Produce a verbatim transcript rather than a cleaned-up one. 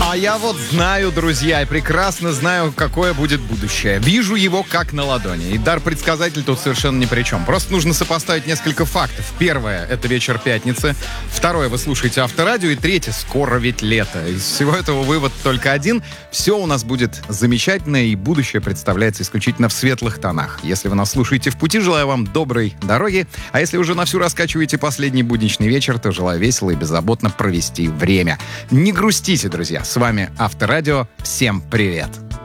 А я вот знаю, друзья, и прекрасно знаю, какое будет будущее. Вижу его как на ладони. И дар предсказатель тут совершенно ни при чем. Просто нужно сопоставить несколько фактов. Первое — это вечер пятницы. Второе — вы слушаете Авторадио. И третье — скоро ведь лето. Из всего этого вывод только один. Все у нас будет замечательно, и будущее представляется исключительно в светлых тонах. Если вы нас слушаете в пути, желаю вам доброй дороги. А если уже на всю раскачиваете последний будничный вечер, то желаю весело и беззаботно провести время. Не грустите, друзья. С вами Авторадио. Всем привет.